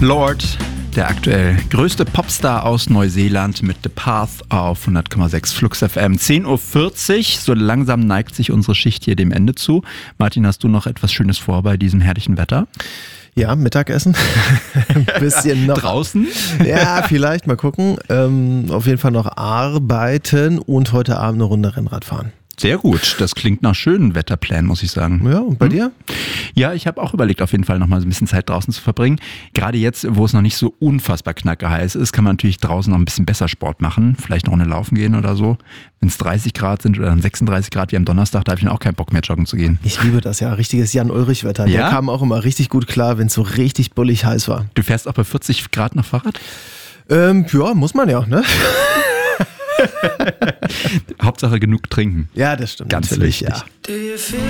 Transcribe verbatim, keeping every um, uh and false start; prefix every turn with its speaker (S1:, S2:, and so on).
S1: Lorde, der aktuell größte Popstar aus Neuseeland mit The Path auf hundert Komma sechs Flux F M. zehn Uhr vierzig, so langsam neigt sich unsere Schicht hier dem Ende zu. Martin, hast du noch etwas Schönes vor bei diesem herrlichen Wetter?
S2: Ja, Mittagessen. Ein bisschen noch.
S1: Draußen?
S2: Ja, vielleicht, mal gucken. Ähm, auf jeden Fall noch arbeiten und heute Abend eine Runde Rennrad fahren.
S1: Sehr gut, das klingt nach schönen Wetterplänen, muss ich sagen.
S2: Ja, und bei hm? dir?
S1: Ja, ich habe auch überlegt, auf jeden Fall noch mal so ein bisschen Zeit draußen zu verbringen. Gerade jetzt, wo es noch nicht so unfassbar knackeheiß ist, kann man natürlich draußen noch ein bisschen besser Sport machen. Vielleicht noch eine Laufen gehen oder so. Wenn es dreißig Grad sind oder dann sechsunddreißig Grad wie am Donnerstag, da habe ich dann auch keinen Bock mehr joggen zu gehen.
S2: Ich liebe das ja, richtiges Jan-Ulrich-Wetter.
S1: Ja?
S2: Der kam auch immer richtig gut klar, wenn es so richtig bullig heiß war.
S1: Du fährst auch bei vierzig Grad noch Fahrrad?
S2: Ähm, ja, muss man ja, ne?
S1: Hauptsache genug trinken.
S2: Ja, das stimmt.
S1: Ganz
S2: natürlich,
S1: wichtig.
S2: Ja.